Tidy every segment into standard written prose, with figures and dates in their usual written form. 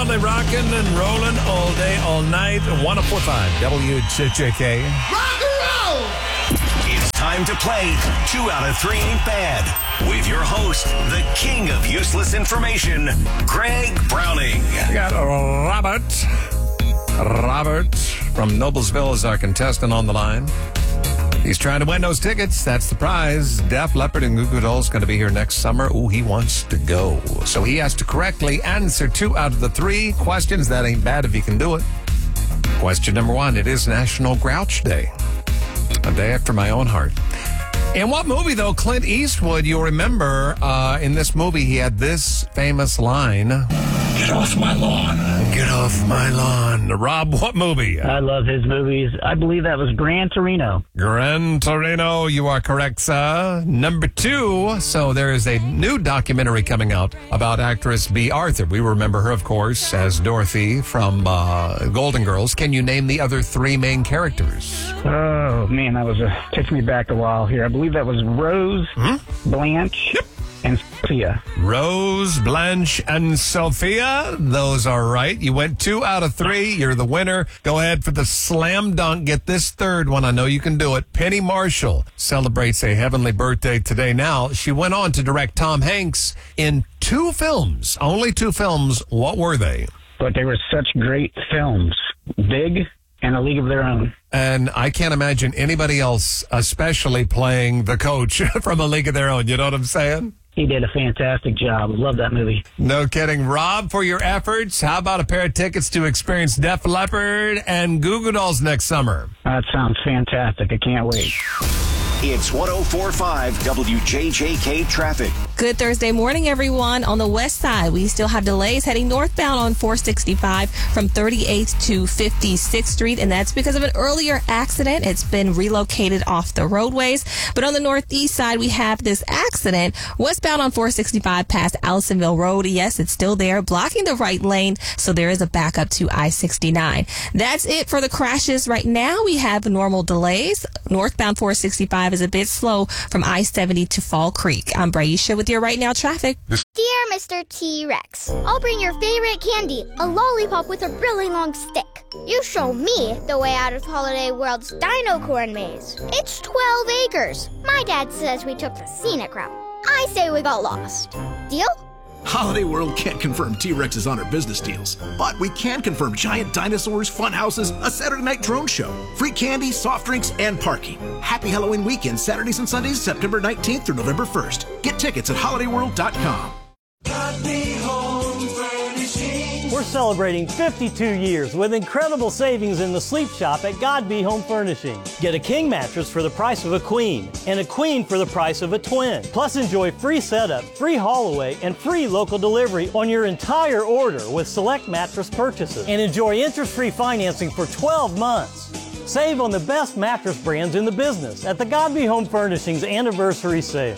proudly rocking and rolling all day, all night. 104.5 WJJK. Rock and roll! It's time to play 2 out of 3 Ain't Bad with your host, the king of useless information, Greg Browning. We got Robert from Noblesville is our contestant on the line. He's trying to win those tickets. That's the prize. Def Leppard and Goo Goo Dolls going to be here next summer. Ooh, he wants to go. So he has to correctly answer 2 out of the 3 questions. That ain't bad if he can do it. Question number 1. It is National Grouch Day. A day after my own heart. In what movie, though, Clint Eastwood, you'll remember, in this movie, he had this famous line. Get off my lawn. Get off my lawn. Rob, what movie? I love his movies. I believe that was Gran Torino. Gran Torino, you are correct, sir. Number 2, so there is a new documentary coming out about actress Bea Arthur. We remember her, of course, as Dorothy from Golden Girls. Can you name the other 3 main characters? Oh, man, takes me back a while here. I believe that was Rose, Blanche, and Sophia. Rose, Blanche, and Sophia. Those are right. You went 2 out of 3. You're the winner. Go ahead for the slam dunk. Get this 3rd one. I know you can do it. Penny Marshall celebrates a heavenly birthday today. Now, she went on to direct Tom Hanks in 2 films. Only 2 films. What were they? But they were such great films. Big and A League of Their Own. And I can't imagine anybody else, especially playing the coach from A League of Their Own. You know what I'm saying? He did a fantastic job. Love that movie. No kidding. Rob, for your efforts, how about a pair of tickets to experience Def Leppard and Goo Goo Dolls next summer? That sounds fantastic. I can't wait. It's 104.5 WJJK traffic. Good Thursday morning, everyone. On the west side, we still have delays heading northbound on 465 from 38th to 56th Street, and that's because of an earlier accident. It's been relocated off the roadways. But on the northeast side, we have this accident westbound on 465 past Allisonville Road. Yes, it's still there, blocking the right lane, so there is a backup to I-69. That's it for the crashes right now. We have normal delays. Northbound 465 is a bit slow from I-70 to Fall Creek. I'm Braisha with your Right Now traffic. Dear Mr. T-Rex, I'll bring your favorite candy, a lollipop with a really long stick. You show me the way out of Holiday World's Dino Corn Maze. It's 12 acres. My dad says we took the scenic route. I say we got lost. Deal? Holiday World can't confirm T-Rexes on our business deals, but we can confirm giant dinosaurs, fun houses, a Saturday night drone show, free candy, soft drinks, and parking. Happy Halloween weekend, Saturdays and Sundays, September 19th through November 1st. Get tickets at holidayworld.com. We're celebrating 52 years with incredible savings in the sleep shop at Godby Home Furnishing. Get a king mattress for the price of a queen and a queen for the price of a twin. Plus enjoy free setup, free haul away, and free local delivery on your entire order with select mattress purchases. And enjoy interest-free financing for 12 months. Save on the best mattress brands in the business at the Godby Home Furnishings Anniversary Sale.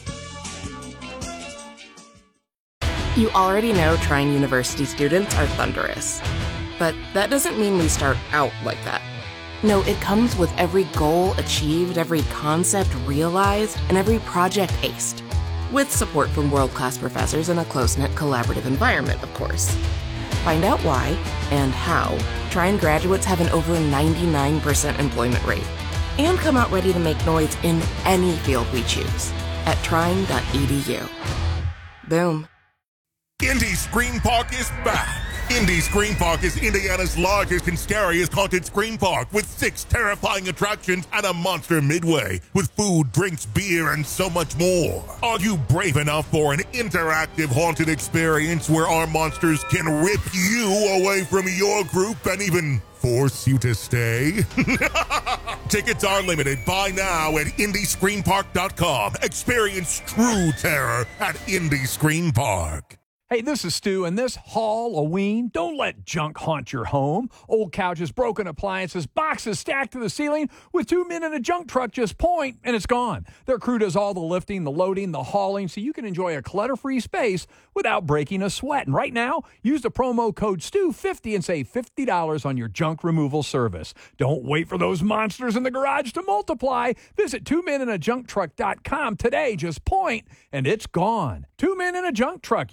You already know Trine University students are thunderous. But that doesn't mean we start out like that. No, it comes with every goal achieved, every concept realized, and every project aced. With support from world-class professors in a close-knit collaborative environment, of course. Find out why and how Trine graduates have an over 99% employment rate. And come out ready to make noise in any field we choose at trine.edu. Boom. Indy Scream Park is back. Indy Scream Park is Indiana's largest and scariest haunted scream park with 6 terrifying attractions and a monster midway with food, drinks, beer, and so much more. Are you brave enough for an interactive haunted experience where our monsters can rip you away from your group and even force you to stay? Tickets are limited. Buy now at IndyScreamPark.com. Experience true terror at Indy Scream Park. Hey, this is Stu, and this Halloween, don't let junk haunt your home. Old couches, broken appliances, boxes stacked to the ceiling. With 2 men in a junk truck, just point, and it's gone. Their crew does all the lifting, the loading, the hauling, so you can enjoy a clutter-free space without breaking a sweat. And right now, use the promo code STU50 and save $50 on your junk removal service. Don't wait for those monsters in the garage to multiply. Visit 2meninajuncktruck.com today. Just point, and it's gone. 2 Men in a Junk Truck. Use the promo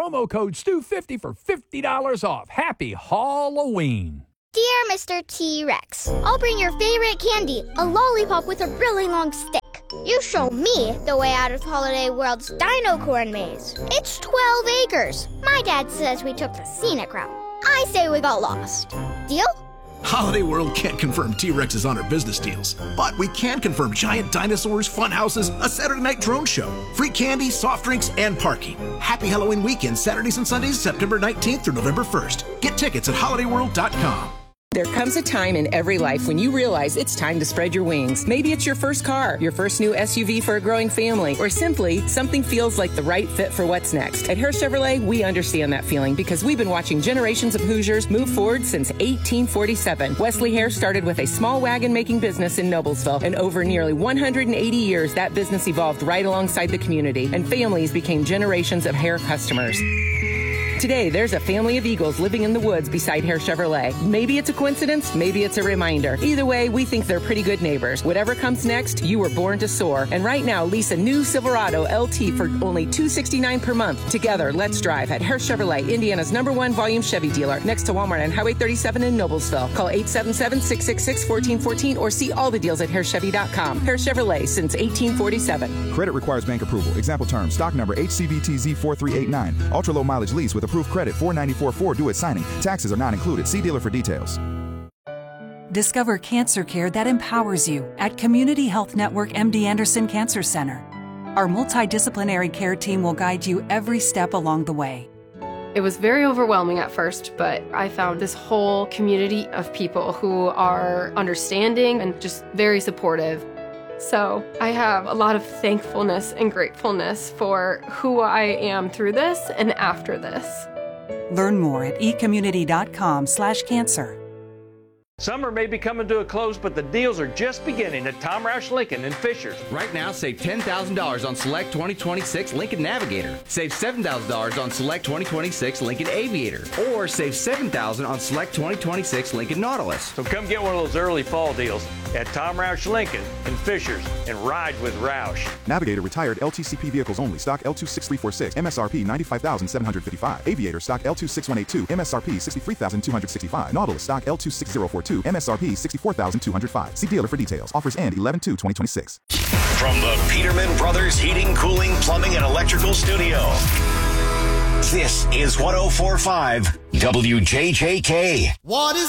promo code STU50 for $50 off. Happy Halloween. Dear Mr. T-Rex, I'll bring your favorite candy, a lollipop with a really long stick. You show me the way out of Holiday World's Dino Corn Maze. It's 12 acres. My dad says we took the scenic route. I say we got lost. Deal? Holiday World can't confirm T-Rex's on our business deals, but we can confirm giant dinosaurs, fun houses, a Saturday night drone show, free candy, soft drinks, and parking. Happy Halloween weekend, Saturdays and Sundays, September 19th through November 1st. Get tickets at holidayworld.com. There comes a time in every life when you realize it's time to spread your wings. Maybe it's your first car, your first new SUV for a growing family, or simply something feels like the right fit for what's next. At Hare Chevrolet, we understand that feeling because we've been watching generations of Hoosiers move forward since 1847. Wesley Hare started with a small wagon-making business in Noblesville, and over nearly 180 years, that business evolved right alongside the community, and families became generations of Hare customers. Today, there's a family of Eagles living in the woods beside Hare Chevrolet. Maybe it's a coincidence, maybe it's a reminder. Either way, we think they're pretty good neighbors. Whatever comes next, you were born to soar. And right now, lease a new Silverado LT for only $269 per month. Together, let's drive at Hare Chevrolet, Indiana's #1 volume Chevy dealer, next to Walmart on Highway 37 in Noblesville. Call 877-666-1414 or see all the deals at HareChevy.com. Hare Chevrolet since 1847. Credit requires bank approval. Example terms, stock number HCVTZ4389. Ultra low mileage lease with approved credit, $494.4 due at signing. Taxes are not included. See dealer for details. Discover cancer care that empowers you at Community Health Network MD Anderson Cancer Center. Our multidisciplinary care team will guide you every step along the way. It was very overwhelming at first, but I found this whole community of people who are understanding and just very supportive. So I have a lot of thankfulness and gratefulness for who I am through this and after this. Learn more at ecommunity.com/cancer. Summer may be coming to a close, but the deals are just beginning at Tom Roush Lincoln in Fishers. Right now, save $10,000 on select 2026 Lincoln Navigator. Save $7,000 on select 2026 Lincoln Aviator. Or save $7,000 on select 2026 Lincoln Nautilus. So come get one of those early fall deals at Tom Roush Lincoln in Fishers and ride with Roush. Navigator retired LTCP vehicles only. Stock L26346, MSRP $95,755. Aviator stock L26182, MSRP $63,265. Nautilus stock L26042, MSRP $64,205. See dealer for details. Offers end 11/2/2026. From the Peterman Brothers Heating, Cooling, Plumbing, and Electrical Studio, this is 104.5 WJJK. What is